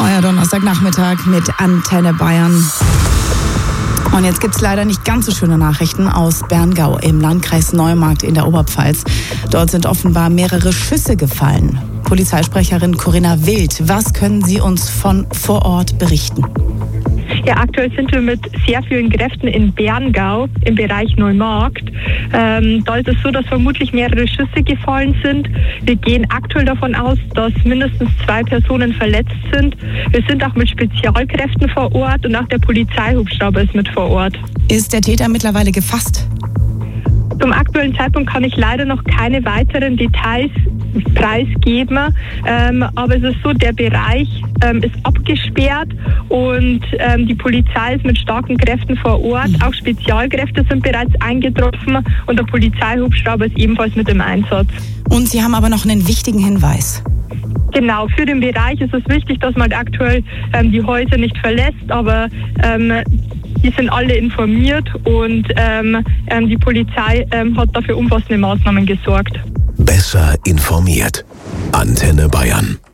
Euer Donnerstagnachmittag mit Antenne Bayern. Und jetzt gibt's leider nicht ganz so schöne Nachrichten aus Berngau im Landkreis Neumarkt in der Oberpfalz. Dort sind offenbar mehrere Schüsse gefallen. Polizeisprecherin Corinna Wild, was können Sie uns von vor Ort berichten? Ja, aktuell sind wir mit sehr vielen Kräften in Berngau im Bereich Neumarkt. Da ist es so, dass vermutlich mehrere Schüsse gefallen sind. Wir gehen aktuell davon aus, dass mindestens 2 Personen verletzt sind. Wir sind auch mit Spezialkräften vor Ort und auch der Polizeihubschrauber ist mit vor Ort. Ist der Täter mittlerweile gefasst? Zum aktuellen Zeitpunkt kann ich leider noch keine weiteren Details preisgeben, aber es ist so, der Bereich ist abgesperrt und die Polizei ist mit starken Kräften vor Ort. Auch Spezialkräfte sind bereits eingetroffen und der Polizeihubschrauber ist ebenfalls mit im Einsatz. Und Sie haben aber noch einen wichtigen Hinweis. Genau, für den Bereich ist es wichtig, dass man aktuell die Häuser nicht verlässt, aber die sind alle informiert und die Polizei hat dafür umfassende Maßnahmen gesorgt. Besser informiert. Antenne Bayern.